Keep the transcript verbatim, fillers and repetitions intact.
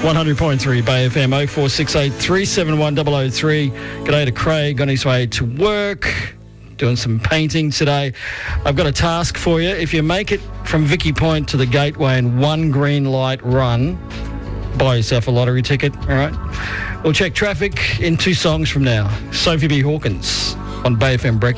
one hundred point three Bay F M, oh four six eight, three seven one, double oh three. G'day to Craig on his way to work, doing some painting today. I've got a task for you. If you make it from Vicky Point to the Gateway in one green light run, buy yourself a lottery ticket, all right? We'll check traffic in two songs from now. Sophie B. Hawkins on Bay F M Breakfast.